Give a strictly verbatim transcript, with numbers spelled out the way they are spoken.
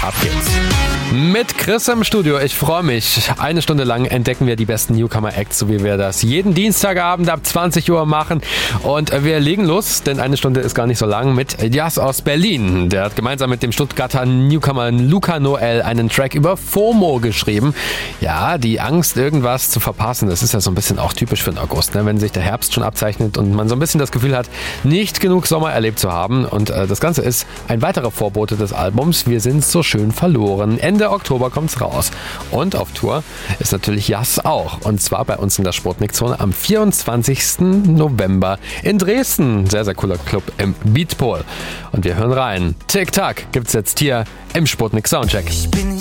Ab geht's. Mit Chris im Studio, ich freue mich. Eine Stunde lang entdecken wir die besten Newcomer-Acts, so wie wir das jeden Dienstagabend ab zwanzig Uhr machen. Und wir legen los, denn eine Stunde ist gar nicht so lang, mit Jas aus Berlin. Der hat gemeinsam mit dem Stuttgarter Newcomer Luca Noel einen Track über FOMO geschrieben. Ja, die Angst, irgendwas zu verpassen, das ist ja so ein bisschen auch typisch für den August, ne? Wenn sich der Herbst schon abzeichnet und man so ein bisschen das Gefühl hat, nicht genug Sommer erlebt zu haben. Und äh, das Ganze ist ein weiterer Vorbote des Albums Wir sind so schön verloren. Ende Oktober kommt's raus. Und auf Tour ist natürlich Jas auch. Und zwar bei uns in der Sputnik-Zone am vierundzwanzigsten November in Dresden. Sehr, sehr cooler Club im Beatpol. Und wir hören rein. Tick-Tack gibt's jetzt hier im Sputnik Soundcheck. Ich bin nicht